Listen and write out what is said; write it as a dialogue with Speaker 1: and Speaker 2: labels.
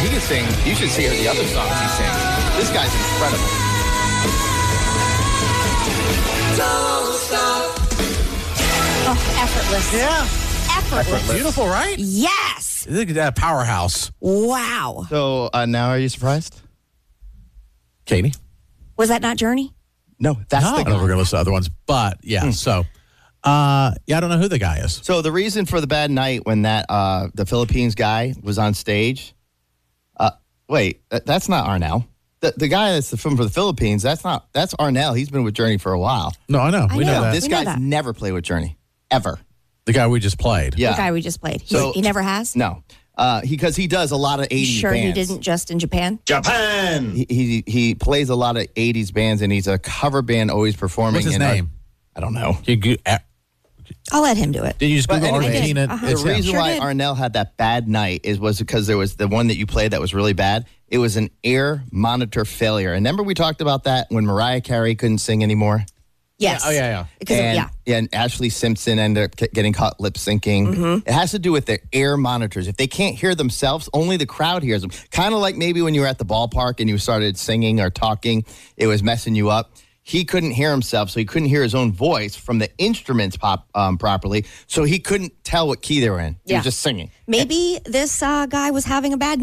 Speaker 1: he can sing. You should hear the other songs he sings. This guy's incredible.
Speaker 2: Oh, effortless.
Speaker 3: Yeah.
Speaker 2: Effortless.
Speaker 3: Beautiful, right?
Speaker 2: Yes.
Speaker 3: Look at that powerhouse.
Speaker 2: Wow.
Speaker 1: So now are you surprised?
Speaker 3: Katie?
Speaker 2: Was that not Journey?
Speaker 1: No, that's
Speaker 3: I
Speaker 1: the
Speaker 3: don't know if we're
Speaker 1: guy.
Speaker 3: going to listen to other ones, but yeah. So, I don't know who the guy is.
Speaker 1: So the reason for the bad night when that the Philippines guy was on stage, that's not Arnell. The guy that's the film for the Philippines, that's Arnell. He's been with Journey for a while.
Speaker 3: No, I know. We know
Speaker 2: know.
Speaker 3: that.
Speaker 1: This
Speaker 2: We know
Speaker 1: guy's
Speaker 2: that.
Speaker 1: never played with Journey, ever.
Speaker 3: The guy we just played.
Speaker 1: Yeah.
Speaker 2: The guy we just played.
Speaker 1: So-
Speaker 2: He never has?
Speaker 1: No, because he does a lot of 80s
Speaker 2: Sure
Speaker 1: bands.
Speaker 2: he didn't just in Japan?
Speaker 4: Japan.
Speaker 1: He plays a lot of 80s bands, and he's a cover band always performing.
Speaker 3: What's his
Speaker 1: in
Speaker 3: name?
Speaker 1: I don't know.
Speaker 2: I'll let him do it.
Speaker 3: Did you just
Speaker 1: But
Speaker 3: Google
Speaker 1: anyway,
Speaker 3: Argentina?
Speaker 2: Uh-huh.
Speaker 3: It's
Speaker 1: The
Speaker 3: him.
Speaker 1: reason
Speaker 2: Sure
Speaker 1: why
Speaker 2: did.
Speaker 1: Arnell had that bad night was because there was the one that you played that was really bad. It was an air monitor failure. And remember we talked about that when Mariah Carey couldn't sing anymore?
Speaker 2: Yes.
Speaker 3: Oh, yeah.
Speaker 2: Because
Speaker 1: And, and Ashley Simpson ended up getting caught lip syncing. It has to do with their air monitors. If they can't hear themselves, only the crowd hears them. Kind of like maybe when you were at the ballpark and you started singing or talking, it was messing you up. He couldn't hear himself, so he couldn't hear his own voice from the instruments properly, so he couldn't tell what key they were in. He
Speaker 2: Yeah.
Speaker 1: was just singing.
Speaker 2: Maybe this guy was having a bad